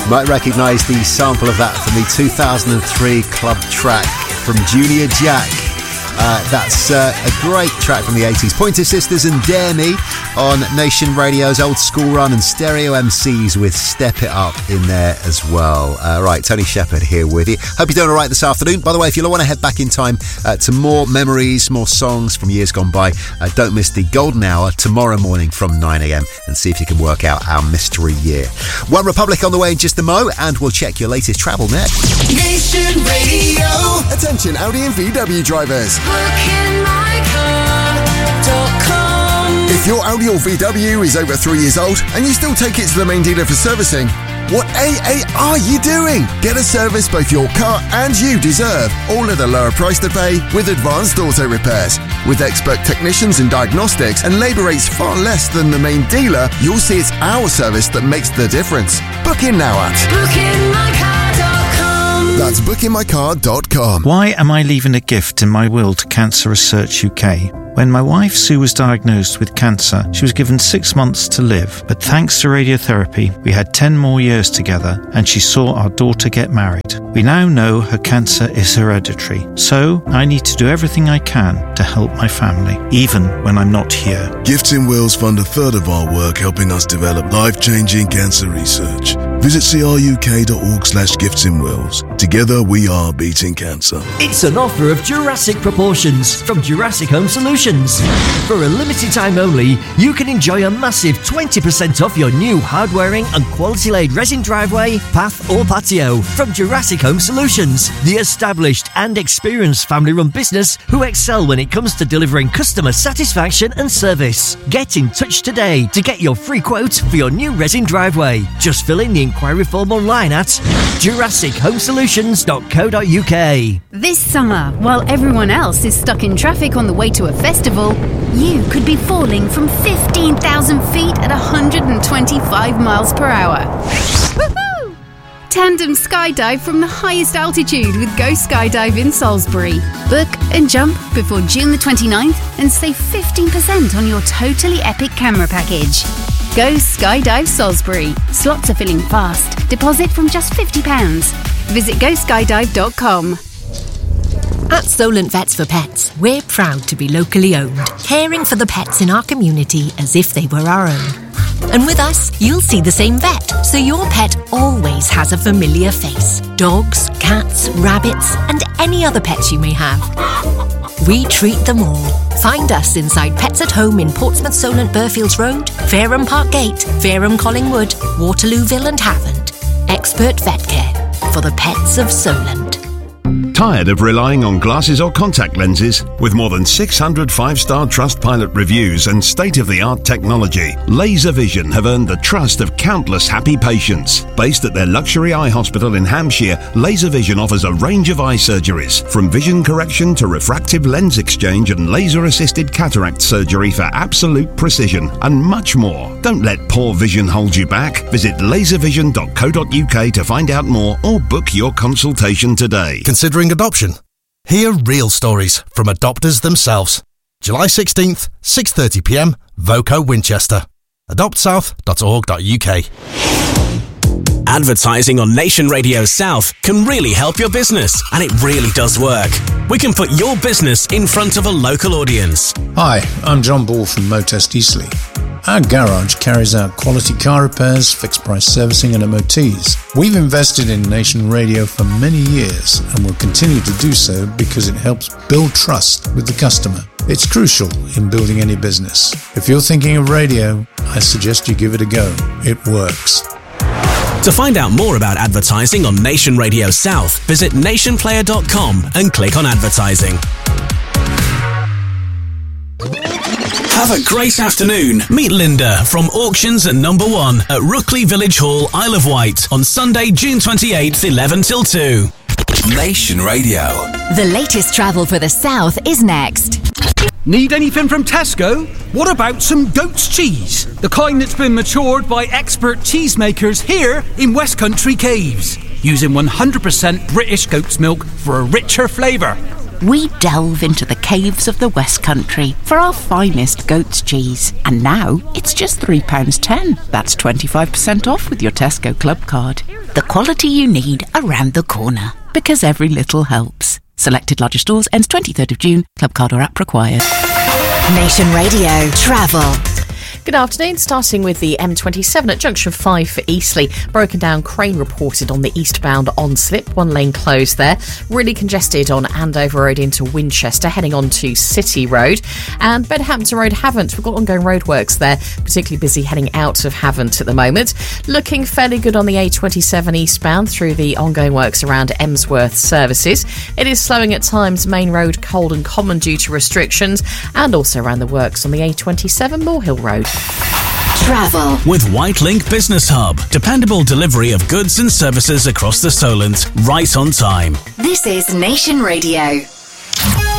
Might recognise the sample of that from the 2003 club track from Junior Jack. That's a great track from the 80s. Pointer Sisters and Dare Me on Nation Radio's Old School Run, and Stereo MCs with Step It Up in there as well. Right, Tony Shepherd here with you. Hope you're doing all right this afternoon. By the way, if you want to head back in time to more memories, more songs from years gone by, don't miss the Golden Hour tomorrow morning from 9am and see if you can work out our mystery year. One Republic on the way in just a mo, and we'll check your latest travel next. Nation Radio. Attention Audi and VW drivers. BookingMyCar.com. If your Audi or VW is over 3 years old and you still take it to the main dealer for servicing, what AA are you doing? Get a service both your car and you deserve, all at a lower price to pay with advanced auto repairs. With expert technicians and diagnostics and labour rates far less than the main dealer, you'll see it's our service that makes the difference. Book in now at BookingMyCar.com. That's BookingMyCar.com. Why am I leaving a gift in my will to Cancer Research UK? When my wife Sue was diagnosed with cancer, she was given 6 months to live. But thanks to radiotherapy, we had 10 more years together and she saw our daughter get married. We now know her cancer is hereditary. So I need to do everything I can to help my family, even when I'm not here. Gifts in Wills fund a third of our work helping us develop life-changing cancer research. Visit cruk.org/giftsinwills. Together we are beating cancer. It's an offer of Jurassic proportions from Jurassic Home Solutions. For a limited time only, you can enjoy a massive 20% off your new hard-wearing and quality-laid resin driveway, path or patio from Jurassic Home Solutions, the established and experienced family-run business who excel when it comes to delivering customer satisfaction and service. Get in touch today to get your free quote for your new resin driveway. Just fill in the inquiry form online at jurassichomesolutions.co.uk. This summer, while everyone else is stuck in traffic on the way to a festival, you could be falling from 15,000 feet at 125 miles per hour. Woohoo! Tandem skydive from the highest altitude with Go Skydive in Salisbury. Book and jump before June the 29th and save 15% on your totally epic camera package. Go Skydive Salisbury. Slots are filling fast. Deposit from just £50. Visit GoSkydive.com. At Solent Vets for Pets, we're proud to be locally owned, caring for the pets in our community as if they were our own. And with us, you'll see the same vet, so your pet always has a familiar face. Dogs, cats, rabbits, and any other pets you may have. We treat them all. Find us inside Pets at Home in Portsmouth, Solent, Burfields Road, Fareham Park Gate, Fareham Collingwood, Waterlooville and Havant. Expert vet care for the pets of Solent. Tired of relying on glasses or contact lenses? With more than 600 5-star Trustpilot reviews and state-of-the-art technology, Laser Vision have earned the trust of countless happy patients. Based at their luxury eye hospital in Hampshire, Laser Vision offers a range of eye surgeries, from vision correction to refractive lens exchange and laser-assisted cataract surgery for absolute precision, and much more. Don't let poor vision hold you back. Visit laservision.co.uk to find out more or book your consultation today. Considering adoption? Hear real stories from adopters themselves. July 16th, 6:30pm, Voco Winchester. adoptsouth.org.uk. Advertising on Nation Radio South can really help your business, and it really does work. We can put your business in front of a local audience. Hi, I'm John Ball from Motest Eastleigh. Our garage carries out quality car repairs, fixed price servicing and MOTs. We've invested in Nation Radio for many years and will continue to do so because it helps build trust with the customer. It's crucial in building any business. If you're thinking of radio, I suggest you give it a go. It works. To find out more about advertising on Nation Radio South, visit nationplayer.com and click on advertising. Have a great afternoon. Meet Linda from Auctions at Number 1 at Rookley Village Hall, Isle of Wight on Sunday, June 28th, 11 till 2. Nation Radio. The latest travel for the South is next. Need anything from Tesco? What about some goat's cheese? The kind that's been matured by expert cheesemakers here in West Country Caves, using 100% British goat's milk for a richer flavour. we delve into the caves of the West Country for our finest goat's cheese. And now it's just £3.10. That's 25% off with your Tesco Club card. The quality you need around the corner. Because every little helps. Selected larger stores ends 23rd of June. Club card or app required. Nation Radio Travel. Good afternoon, starting with the M27 at junction 5 for Eastleigh. Broken down crane reported on the eastbound on-slip, one lane closed there. Really congested on Andover Road into Winchester, heading on to City Road. And Bedhampton Road, Havant, we've got ongoing roadworks there, particularly busy heading out of Havant at the moment. Looking fairly good on the A27 eastbound through the ongoing works around Emsworth services. It is slowing at times, Main Road, Colden Common due to restrictions, and also around the works on the A27 Moore Hill Road. Travel with Whitelink Business Hub. Dependable delivery of goods and services across the Solent, right on time. This is Nation Radio.